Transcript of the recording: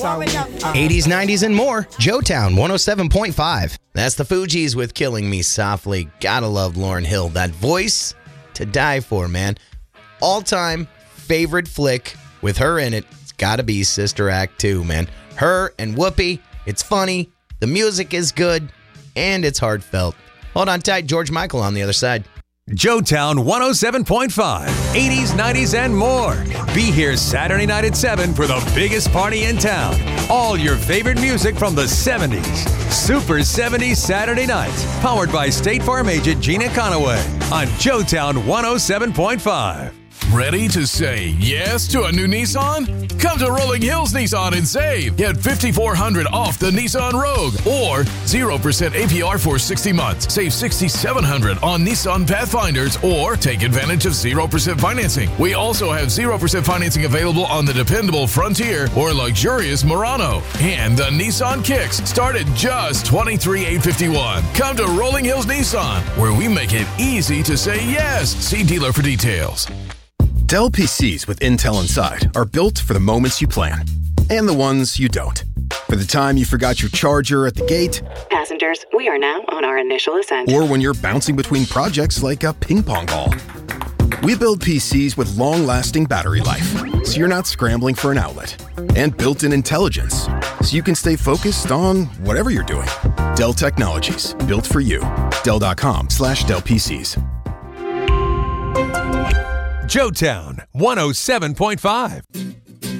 80s, 90s, and more. Joetown 107.5. That's the Fugees with Killing Me Softly. Gotta love Lauryn Hill. That voice to die for, man. All-time favorite flick with her in it. It's gotta be Sister Act 2, man. Her and Whoopi. It's funny. The music is good. And it's heartfelt. Hold on tight. George Michael on the other side. Joetown 107.5, 80s, 90s, and more. Be here Saturday night at 7 for the biggest party in town. All your favorite music from the 70s. Super 70s Saturday nights. Powered by State Farm agent Gina Conaway on Joetown 107.5. Ready to say yes to a new Nissan? Come to Rolling Hills Nissan and save. Get $5,400 off the Nissan Rogue or 0% APR for 60 months. Save $6,700 on Nissan Pathfinders or take advantage of 0% financing. We also have 0% financing available on the dependable Frontier or luxurious Murano. And the Nissan Kicks start at just $23,851. Come to Rolling Hills Nissan, where we make it easy to say yes. See dealer for details. Dell PCs with Intel inside are built for the moments you plan and the ones you don't. For the time you forgot your charger at the gate. Passengers, we are now on our initial ascent. Or when you're bouncing between projects like a ping pong ball. We build PCs with long-lasting battery life, so you're not scrambling for an outlet. And built-in intelligence, so you can stay focused on whatever you're doing. Dell Technologies, built for you. Dell.com/Dell PCs. Joetown 107.5.